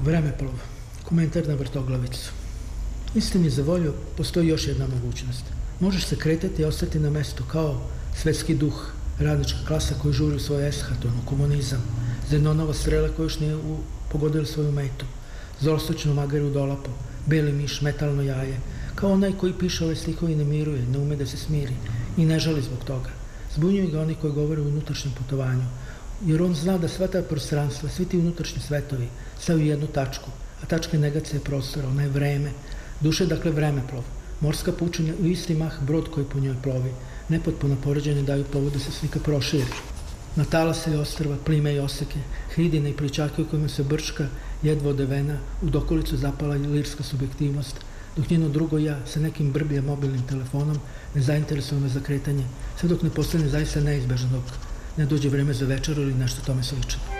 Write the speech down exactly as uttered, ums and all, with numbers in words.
Vremeplov, komentar na vrtoglavicu. Istini za volju postoji još jedna mogućnost. Možeš se kretati i ostati na mestu kao svetski duh, radnička klasa koji žuri u svoj eshaton, u komunizam, Zenonova strela koja još nije pogodila svoju metu, zolostočnu magaru dolapo, beli miš, metalno jaje, kao onaj koji piše ove stihove i ne miruje, ne ume da se smiri i ne žali zbog toga. Zbunjuju ga oni koji govore o unutrašnjem putovanju, jer on zna da sva ta prostranstva, svi ti unutrašnji svetovi staju u jednu tačku, a tačka je negacija prostora, ona je vreme. Duša je dakle vremeplov, morska pučinja u isti mah brod koji po njoj plovi, nepotpuno poređenje daju povod da se slika proširi. Na talase i ostrva, plime i oseke, hridine i pličake u kojima se brčka, jedva odevena, u dokolicu zapala lirska subjektivnost, dok njeno drugo ja sa nekim brbljam mobilnim telefonom ne zainteresovano za kretanje, sve dok ne postane zaista neizbežno, dok ne dođe vreme za večeru ili nešto tome slično.